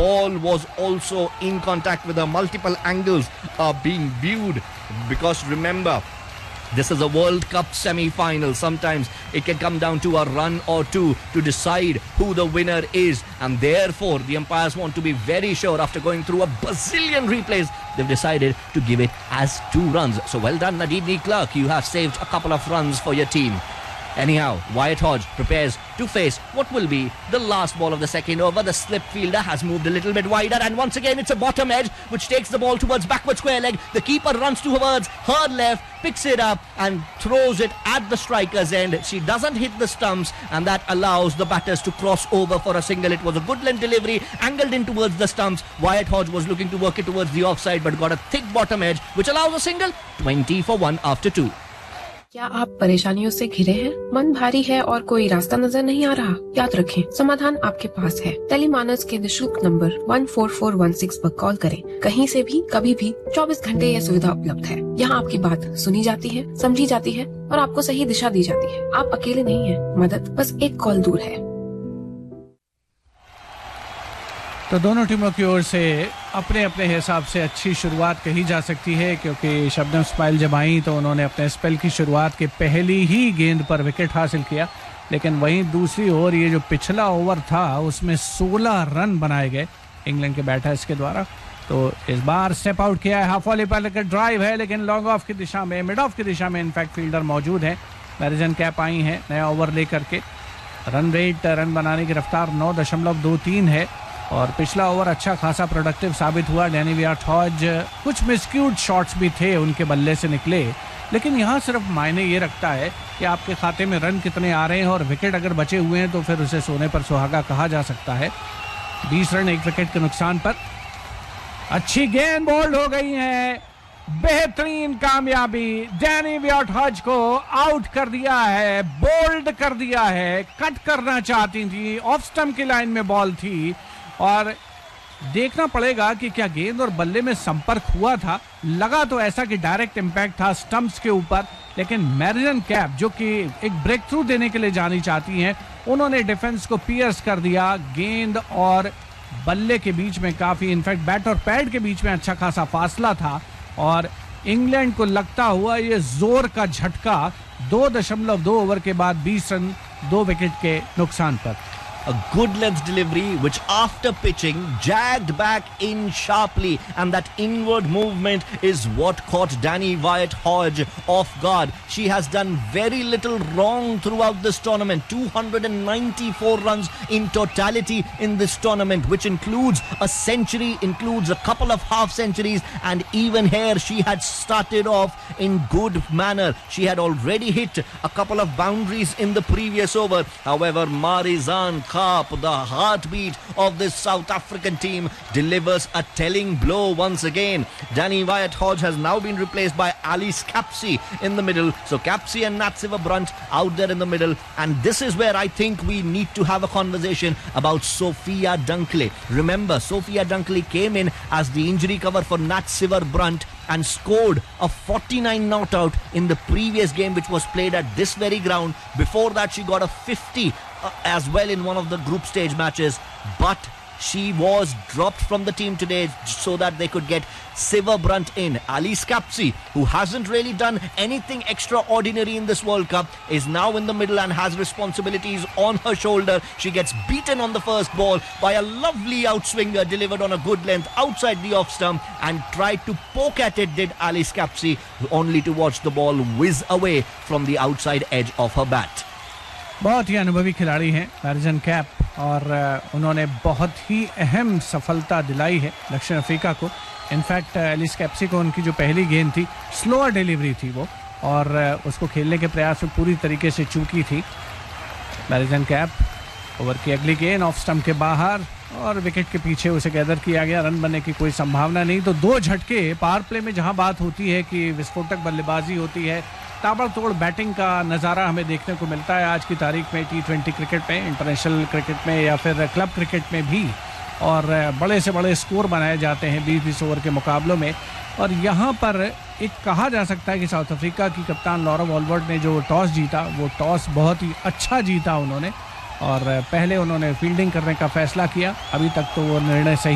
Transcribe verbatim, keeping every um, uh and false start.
ball was also in contact with her. Multiple angles are being viewed because remember, this is a World Cup semi-final. Sometimes it can come down to a run or two to decide who the winner is. And therefore, the umpires want to be very sure after going through a bazillion replays, they've decided to give it as two runs. So well done, Nadine Clark. You have saved a couple of runs for your team. Anyhow, Wyatt Hodge prepares to face what will be the last ball of the second over. The slip fielder has moved a little bit wider, and once again it's a bottom edge which takes the ball towards backward square leg. The keeper runs towards her left, picks it up and throws it at the striker's end. She doesn't hit the stumps, and that allows the batters to cross over for a single. It was a good length delivery, angled in towards the stumps. Wyatt Hodge was looking to work it towards the offside, but got a thick bottom edge which allows a single. twenty for one after two. क्या आप परेशानियों से घिरे हैं? मन भारी है और कोई रास्ता नजर नहीं आ रहा? याद रखें, समाधान आपके पास है। टेलीमानस के निशुल्क number one four four one six पर कॉल करें। कहीं से भी, कभी भी, चौबीस घंटे यह सुविधा उपलब्ध है। यहाँ आपकी बात सुनी जाती है, समझी जाती है और आपको सही दिशा दी जाती है। आप अकेले नहीं हैं, मदद बस एक कॉल दूर है। तो दोनों टीमों की ओर से अपने अपने हिसाब से अच्छी शुरुआत कही जा सकती है, क्योंकि शबनम इस्माइल जब आई तो उन्होंने अपने स्पेल की शुरुआत के पहली ही गेंद पर विकेट हासिल किया। लेकिन वहीं दूसरी ओर ये जो पिछला ओवर था उसमें सोलह रन बनाए गए इंग्लैंड के बैटर्स के द्वारा। तो इस बार स्टेप आउट किया है, हाफ वॉली पर लेकर ड्राइव है, लेकिन लॉन्ग ऑफ की दिशा में, मिड ऑफ की दिशा में इनफैक्ट फील्डर मौजूद है। मैरिजन कैप आई हैं नया ओवर लेकर के। रन रेट, रन बनाने की रफ्तार नौ दशमलव दो तीन है और पिछला ओवर अच्छा खासा प्रोडक्टिव साबित हुआ। डैनी वियाट हॉज, कुछ मिसक्यूड शॉट्स भी थे उनके बल्ले से निकले, लेकिन यहाँ सिर्फ मायने ये रखता है कि आपके खाते में रन कितने आ रहे हैं और विकेट अगर बचे हुए हैं तो फिर उसे सोने पर सुहागा कहा जा सकता है। बीस रन एक विकेट के नुकसान पर। अच्छी गेंद बोल्ड हो गई है, बेहतरीन कामयाबी। डैनी वियाट हॉज को आउट कर दिया है, बोल्ड कर दिया है। कट करना चाहती थी, ऑफ स्टंप की लाइन में बॉल थी और देखना पड़ेगा कि क्या गेंद और बल्ले में संपर्क हुआ था। लगा तो ऐसा कि डायरेक्ट इंपैक्ट था स्टंप्स के ऊपर, लेकिन मैरिजन कैप जो कि एक ब्रेक थ्रू देने के लिए जानी चाहती हैं, उन्होंने डिफेंस को पियर्स कर दिया। गेंद और बल्ले के बीच में काफी, इनफैक्ट बैट और पैड के बीच में अच्छा खासा फासला था और इंग्लैंड को लगता हुआ ये जोर का झटका दो दशमलव दो ओवर के बाद बीस रन दो विकेट के नुकसान पर। A good length delivery which after pitching jagged back in sharply, and that inward movement is what caught Danny Wyatt Hodge off guard. She has done very little wrong throughout this tournament. two hundred ninety-four runs in totality in this tournament, which includes a century, includes a couple of half centuries, and even here she had started off in good manner. She had already hit a couple of boundaries in the previous over. However, Marizanne Kaap, the heartbeat of this South African team, delivers a telling blow once again. Danny Wyatt Hodge has now been replaced by Alice Capsey in the middle. So Capsey and Natsiva Brunt out there in the middle. And this is where I think we need to have a conversation about Sophia Dunkley. Remember, Sophia Dunkley came in as the injury cover for Natsiva Brunt and scored a forty-nine not out in the previous game, which was played at this very ground. Before that, she got a fifty uh, as well in one of the group stage matches. But she was dropped from the team today so that they could get Siva Brunt in. Alice Capsey, who hasn't really done anything extraordinary in this World Cup, is now in the middle and has responsibilities on her shoulder. She gets beaten on the first ball by a lovely outswinger delivered on a good length outside the off stump, and tried to poke at it did Alice Capsey, only to watch the ball whiz away from the outside edge of her bat. बहुत ही अनुभवी खिलाड़ी हैं मैरिजन cap और उन्होंने बहुत ही अहम सफलता दिलाई है दक्षिण अफ्रीका को। इनफैक्ट एलिस कैप्सी को उनकी जो पहली गेंद थी, स्लोअर डिलीवरी थी वो, और उसको खेलने के प्रयास में पूरी तरीके से चूकी थी मैरिजन कैप। ओवर की अगली गेंद ऑफ स्टंप के बाहर और विकेट के पीछे उसे गैदर किया गया। रन बनने की कोई संभावना नहीं। तो दो झटके पावर प्ले में, जहां बात होती है कि विस्फोटक बल्लेबाजी होती है, ताबड़तोड़ बैटिंग का नज़ारा हमें देखने को मिलता है आज की तारीख में टी ट्वेंटी क्रिकेट में, इंटरनेशनल क्रिकेट में या फिर क्लब क्रिकेट में भी, और बड़े से बड़े स्कोर बनाए जाते हैं बीस बीस ओवर के मुकाबलों में। और यहाँ पर एक कहा जा सकता है कि साउथ अफ्रीका की कप्तान लॉरा वॉलवर्ट ने जो टॉस जीता, वो टॉस बहुत ही अच्छा जीता उन्होंने, और पहले उन्होंने फील्डिंग करने का फैसला किया। अभी तक तो वो निर्णय सही